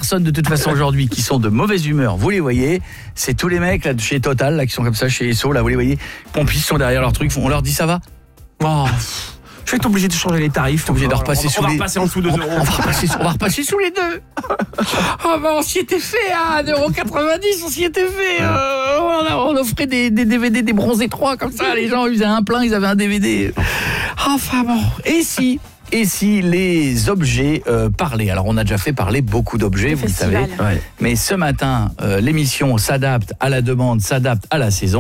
personnes de toute façon aujourd'hui qui sont de mauvaise humeur, vous les voyez, c'est tous les mecs là de chez Total là qui sont comme ça chez Esso là, vous les voyez, pompistes sont derrière leur truc, on leur dit ça va. Oh, je vais être obligé de changer les tarifs. Obligé de repasser on va repasser en dessous de 2 euros. On va repasser sous les deux. Oh bah on s'y était fait à 1,90 €, on s'y était fait. On offrait des DVD, des bronzés 3 comme ça, les gens ils faisaient un plein, ils avaient un DVD. Enfin bon, et si les objets parlaient. Alors on a déjà fait parler beaucoup d'objets, vous le savez. Mais ce matin, l'émission s'adapte à la demande, s'adapte à la saison.